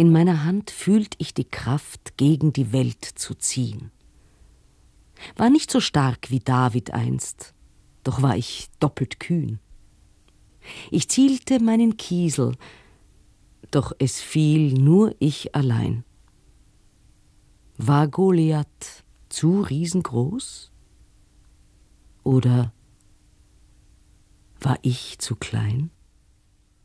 In meiner Hand fühlt ich die Kraft, gegen die Welt zu ziehen. War nicht so stark wie David einst, doch war ich doppelt kühn. Ich zielte meinen Kiesel, doch es fiel nur ich allein. War Goliath zu riesengroß? Oder war ich zu klein?